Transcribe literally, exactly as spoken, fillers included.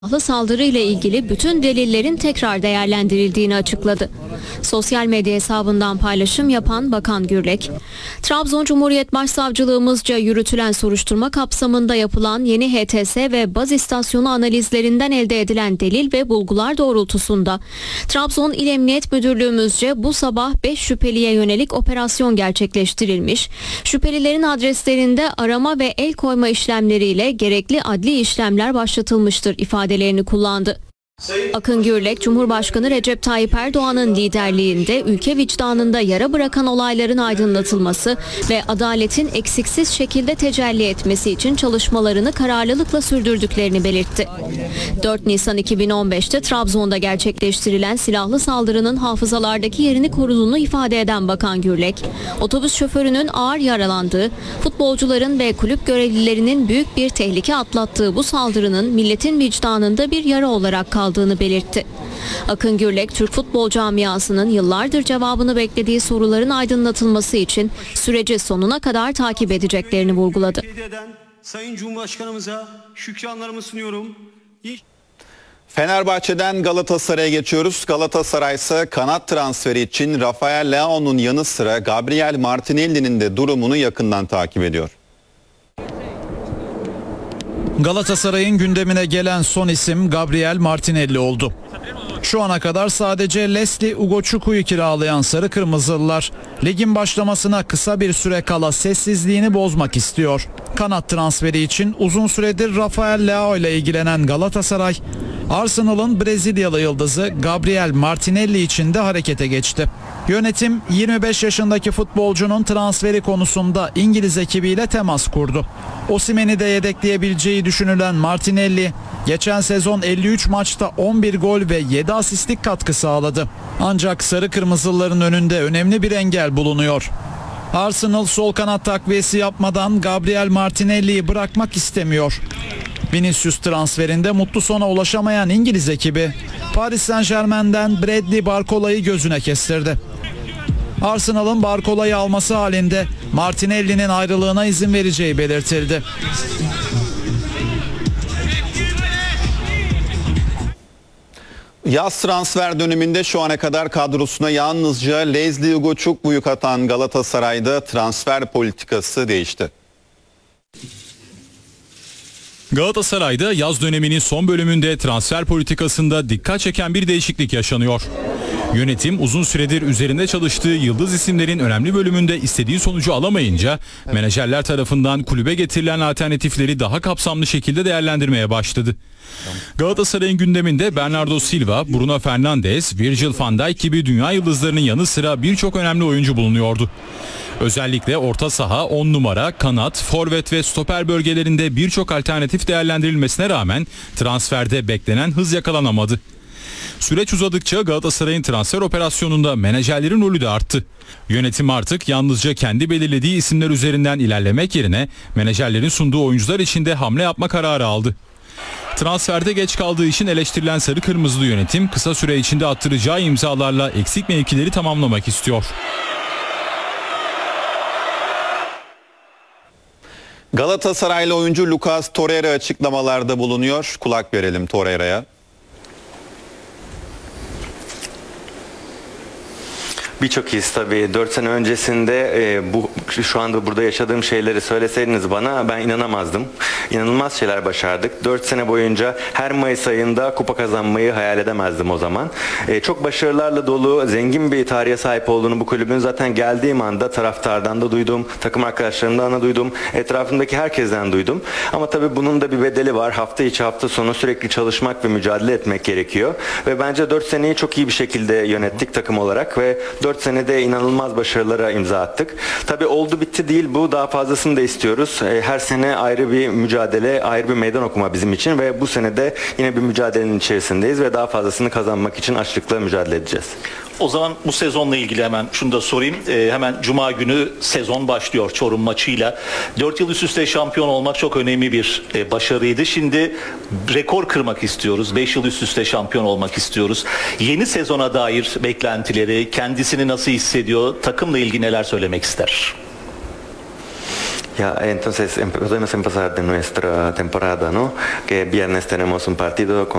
Saldırı ile ilgili bütün delillerin tekrar değerlendirildiğini açıkladı. Sosyal medya hesabından paylaşım yapan Bakan Gürlek, Trabzon Cumhuriyet Başsavcılığımızca yürütülen soruşturma kapsamında yapılan yeni H T S ve baz istasyonu analizlerinden elde edilen delil ve bulgular doğrultusunda Trabzon İl Emniyet Müdürlüğümüzce bu sabah beş şüpheliye yönelik operasyon gerçekleştirilmiş, şüphelilerin adreslerinde arama ve el koyma işlemleriyle gerekli adli işlemler başlatılmıştır ifadelerini kullandı. Akın Gürlek, Cumhurbaşkanı Recep Tayyip Erdoğan'ın liderliğinde ülke vicdanında yara bırakan olayların aydınlatılması ve adaletin eksiksiz şekilde tecelli etmesi için çalışmalarını kararlılıkla sürdürdüklerini belirtti. dört Nisan iki bin on beş'te Trabzon'da gerçekleştirilen silahlı saldırının hafızalardaki yerini koruduğunu ifade eden Bakan Gürlek, otobüs şoförünün ağır yaralandığı, futbolcuların ve kulüp görevlilerinin büyük bir tehlike atlattığı bu saldırının milletin vicdanında bir yara olarak kaldı belirtti. Akın Gürlek, Türk futbol camiasının yıllardır cevabını beklediği soruların aydınlatılması için süreci sonuna kadar takip edeceklerini vurguladı. Sayın Cumhurbaşkanımıza şükranlarımı sunuyorum. Fenerbahçe'den Galatasaray'a geçiyoruz. Galatasaray ise kanat transferi için Rafael Leao'nun yanı sıra Gabriel Martinelli'nin de durumunu yakından takip ediyor. Galatasaray'ın gündemine gelen son isim Gabriel Martinelli oldu. Şu ana kadar sadece Leslie Ugochukwu kiralayan Sarı Kırmızılılar ligin başlamasına kısa bir süre kala sessizliğini bozmak istiyor. Kanat transferi için uzun süredir Rafael Leao ile ilgilenen Galatasaray, Arsenal'ın Brezilyalı yıldızı Gabriel Martinelli için de harekete geçti. Yönetim yirmi beş yaşındaki futbolcunun transferi konusunda İngiliz ekibiyle temas kurdu. Osimhen'i de yedekleyebileceği düşünülen Martinelli, geçen sezon elli üç maçta on bir gol ve yedi asistlik katkı sağladı. Ancak Sarı Kırmızılıların önünde önemli bir engel bulunuyor. Arsenal sol kanat takviyesi yapmadan Gabriel Martinelli'yi bırakmak istemiyor. Vinicius transferinde mutlu sona ulaşamayan İngiliz ekibi Paris Saint-Germain'den Bradley Barcola'yı gözüne kestirdi. Arsenal'ın Barcola'yı alması halinde Martinelli'nin ayrılığına izin vereceği belirtildi. Yaz transfer döneminde şu ana kadar kadrosuna yalnızca Leslie Ugochukwu katan Galatasaray'da transfer politikası değişti. Galatasaray'da yaz döneminin son bölümünde transfer politikasında dikkat çeken bir değişiklik yaşanıyor. Yönetim uzun süredir üzerinde çalıştığı yıldız isimlerin önemli bölümünde istediği sonucu alamayınca menajerler tarafından kulübe getirilen alternatifleri daha kapsamlı şekilde değerlendirmeye başladı. Galatasaray'ın gündeminde Bernardo Silva, Bruno Fernandes, Virgil van Dijk gibi dünya yıldızlarının yanı sıra birçok önemli oyuncu bulunuyordu. Özellikle orta saha, on numara, kanat, forvet ve stoper bölgelerinde birçok alternatif değerlendirilmesine rağmen transferde beklenen hız yakalanamadı. Süreç uzadıkça Galatasaray'ın transfer operasyonunda menajerlerin rolü de arttı. Yönetim artık yalnızca kendi belirlediği isimler üzerinden ilerlemek yerine menajerlerin sunduğu oyuncular için de hamle yapma kararı aldı. Transferde geç kaldığı için eleştirilen Sarı Kırmızılı yönetim kısa süre içinde attıracağı imzalarla eksik mevkileri tamamlamak istiyor. Galatasaraylı oyuncu Lucas Torreira açıklamalarda bulunuyor. Kulak verelim Torreira'ya. Birçok his tabii. dört sene öncesinde e, bu şu anda burada yaşadığım şeyleri söyleseydiniz bana ben inanamazdım. İnanılmaz şeyler başardık. dört sene boyunca her Mayıs ayında kupa kazanmayı hayal edemezdim o zaman. E, çok başarılarla dolu, zengin bir tarihe sahip olduğunu bu kulübün zaten geldiğim anda taraftardan da duydum, takım arkadaşlarımdan da duydum, etrafımdaki herkesten duydum. Ama tabii bunun da bir bedeli var. Hafta içi hafta sonu sürekli çalışmak ve mücadele etmek gerekiyor. Ve bence dört seneyi çok iyi bir şekilde yönettik takım olarak ve dört senede inanılmaz başarılara imza attık. Tabii oldu bitti değil bu. Daha fazlasını da istiyoruz. Her sene ayrı bir mücadele, ayrı bir meydan okuma bizim için ve bu senede yine bir mücadelenin içerisindeyiz ve daha fazlasını kazanmak için açlıkla mücadele edeceğiz. O zaman bu sezonla ilgili hemen şunu da sorayım. Ee, hemen Cuma günü sezon başlıyor Çorum maçıyla. dört yıl üst üste şampiyon olmak çok önemli bir e, başarıydı. Şimdi rekor kırmak istiyoruz. beş yıl üst üste şampiyon olmak istiyoruz. Yeni sezona dair beklentileri, kendisini nasıl hissediyor, takımla ilgili neler söylemek ister? Ya, entonces em- podemos empezar de nuestra temporada, ¿no? Que viernes tenemos un partido con